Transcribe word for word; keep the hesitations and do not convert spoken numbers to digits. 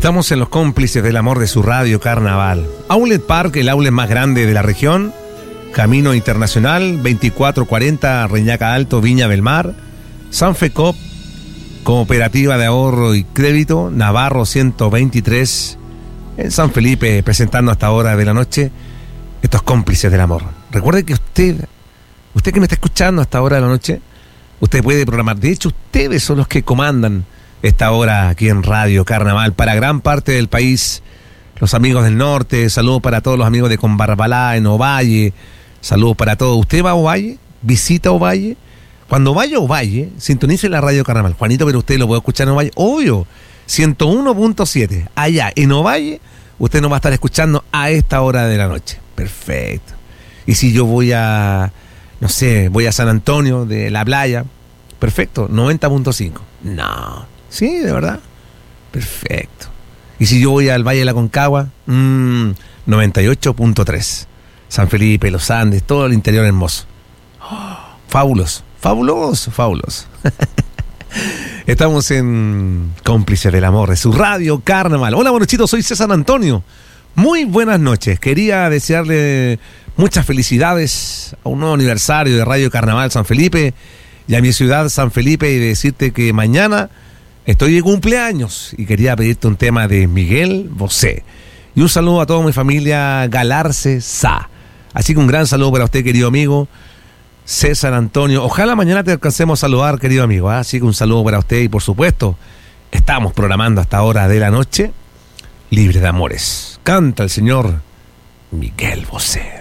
Estamos en los cómplices del amor de su radio Carnaval. Outlet Park, el outlet más grande de la región. Camino Internacional, veinticuatro cuarenta, Reñaca Alto, Viña del Mar. Sanfecop, Cooperativa de Ahorro y Crédito, Navarro ciento veintitrés, en San Felipe, presentando hasta ahora de la noche estos cómplices del amor. Recuerde que usted, usted que me está escuchando hasta ahora de la noche, usted puede programar. De hecho, ustedes son los que comandan esta hora aquí en Radio Carnaval para gran parte del país. Los amigos del norte, saludos para todos los amigos de Conbarbalá, en Ovalle, saludos para todos. ¿Usted va a Ovalle? ¿Visita Ovalle? Cuando vaya a Ovalle, sintonice la Radio Carnaval. Juanito, pero usted lo puede escuchar en Ovalle. Obvio, ciento uno punto siete. Allá en Ovalle, usted nos va a estar escuchando a esta hora de la noche. Perfecto. Y si yo voy a, no sé, voy a San Antonio de la Playa, perfecto, noventa punto cinco. No. Sí, de verdad. Perfecto. Y si yo voy al Valle de la Concagua, mmm, noventa y ocho punto tres. San Felipe, Los Andes, todo el interior hermoso. Oh, fabuloso, fabuloso, fabuloso. Estamos en Cómplices del Amor, de su Radio Carnaval. Hola, buenos soy César Antonio. Muy buenas noches. Quería desearle muchas felicidades a un nuevo aniversario de Radio Carnaval San Felipe y a mi ciudad San Felipe, y decirte que mañana estoy de cumpleaños y quería pedirte un tema de Miguel Bosé. Y un saludo a toda mi familia Galarce Sá. Así que un gran saludo para usted, querido amigo César Antonio. Ojalá mañana te alcancemos a saludar, querido amigo. ¿eh? Así que un saludo para usted y, por supuesto, estamos programando hasta hora de la noche Libre de Amores. Canta el señor Miguel Bosé.